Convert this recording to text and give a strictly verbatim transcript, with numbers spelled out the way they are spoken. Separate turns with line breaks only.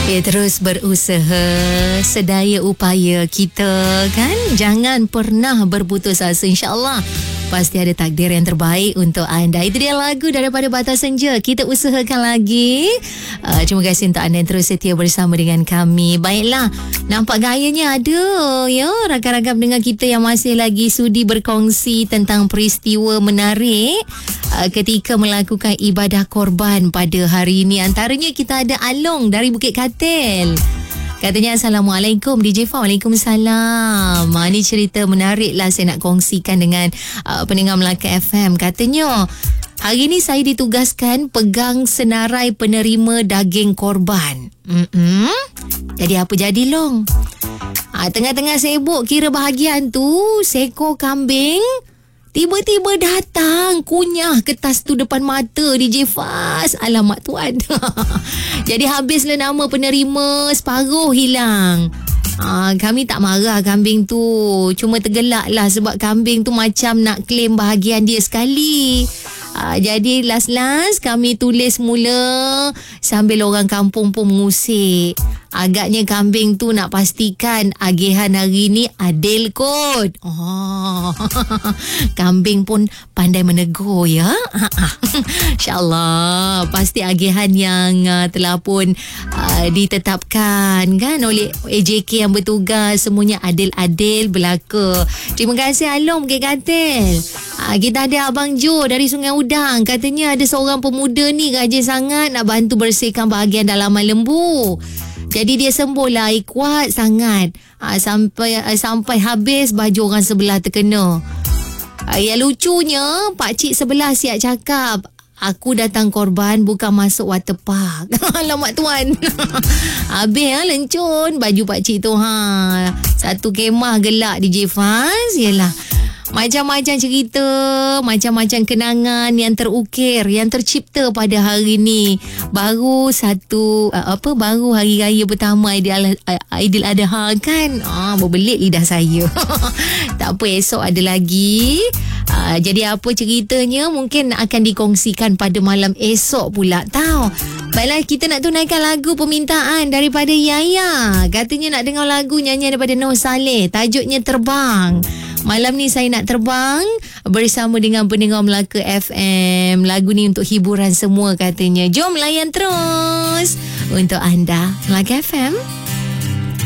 Ya, terus berusaha sedaya upaya kita kan. Jangan pernah berputus asa, insya-Allah pasti ada takdir yang terbaik untuk anda. Itu dia lagu daripada Batas Senja. Kita usahakan lagi. Uh, terima kasih untuk anda yang terus setia bersama dengan kami. Baiklah, nampak gayanya ada ya rakan-rakan pendengar kita yang masih lagi sudi berkongsi tentang peristiwa menarik uh, ketika melakukan ibadah korban pada hari ini. Antaranya kita ada Along dari Bukit Katil. Katanya, Assalamualaikum D J Fah. Waalaikumsalam. Ha, ni cerita menarik lah saya nak kongsikan dengan uh, pendengar Melaka F M. Katanya, hari ni saya ditugaskan pegang senarai penerima daging korban. Mm-mm. Jadi apa jadi Long? Ha, tengah-tengah sibuk kira bahagian tu, seekor kambing tiba-tiba datang kunyah kertas tu depan mata D J Faz. Alamak tuan. Jadi habislah nama penerima, separuh hilang. Ha, kami tak marah kambing tu, cuma tergelak lah sebab kambing tu macam nak claim bahagian dia sekali. Ha, jadi last-last kami tulis mula sambil orang kampung pun mengusik. Agaknya kambing tu nak pastikan agihan hari ni adil kot. Oh. Kambing pun pandai menegur ya. InsyaAllah pasti agihan yang uh, telah pun uh, ditetapkan kan oleh A J K yang bertugas semuanya adil-adil belaka. Terima kasih Along Bukit Katil. Uh, kita ada Abang Jo dari Sungai Udang. Katanya ada seorang pemuda ni rajin sangat nak bantu bersihkan bahagian dalaman lembu. Jadi dia sembuhlah, air kuat sangat. Ha, sampai uh, sampai habis baju orang sebelah terkena. Ha, yang lucunya, pakcik sebelah siap cakap, aku datang korban bukan masuk waterpark. Alamak tuan. Habis ha, lencun baju pakcik tu. Ha. Satu kemah gelak D J Faz. Yelah. Macam-macam cerita, macam-macam kenangan yang terukir, yang tercipta pada hari ni. Baru satu, uh, apa, baru hari raya pertama Aidil, uh, Aidil Adha kan. Ah, berbelit lidah saya. Tak apa, esok ada lagi. Uh, jadi apa ceritanya mungkin akan dikongsikan pada malam esok pula tau. Baiklah, kita nak tunaikan lagu permintaan daripada Yaya. Katanya nak dengar lagu nyanyian daripada Noh Saleh. Tajuknya Terbang. Malam ni saya nak terbang bersama dengan pendengar Melaka F M. Lagu ni untuk hiburan semua katanya. Jom layan terus untuk anda Melaka F M.